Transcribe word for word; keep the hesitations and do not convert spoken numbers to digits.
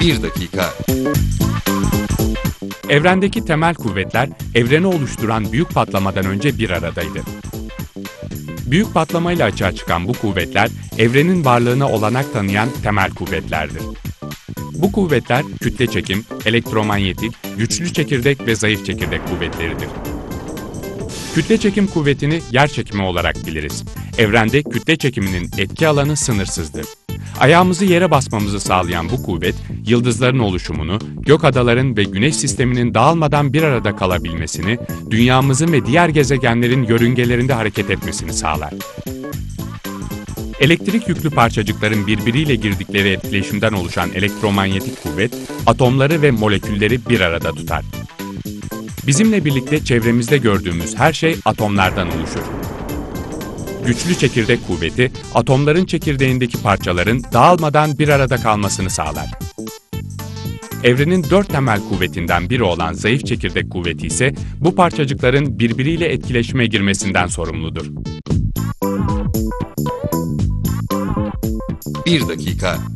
Bir dakika. Evrendeki temel kuvvetler, evreni oluşturan büyük patlamadan önce bir aradaydı. Büyük patlamayla açığa çıkan bu kuvvetler, evrenin varlığına olanak tanıyan temel kuvvetlerdir. Bu kuvvetler, kütle çekim, elektromanyetik, güçlü çekirdek ve zayıf çekirdek kuvvetleridir. Kütle çekim kuvvetini yer çekimi olarak biliriz. Evrende kütle çekiminin etki alanı sınırsızdır. Ayağımızı yere basmamızı sağlayan bu kuvvet, yıldızların oluşumunu, gökadaların ve güneş sisteminin dağılmadan bir arada kalabilmesini, dünyamızın ve diğer gezegenlerin yörüngelerinde hareket etmesini sağlar. Elektrik yüklü parçacıkların birbiriyle girdikleri etkileşimden oluşan elektromanyetik kuvvet, atomları ve molekülleri bir arada tutar. Bizimle birlikte çevremizde gördüğümüz her şey atomlardan oluşur. Güçlü çekirdek kuvveti, atomların çekirdeğindeki parçaların dağılmadan bir arada kalmasını sağlar. Evrenin dört temel kuvvetinden biri olan zayıf çekirdek kuvveti ise bu parçacıkların birbiriyle etkileşime girmesinden sorumludur. Bir dakika.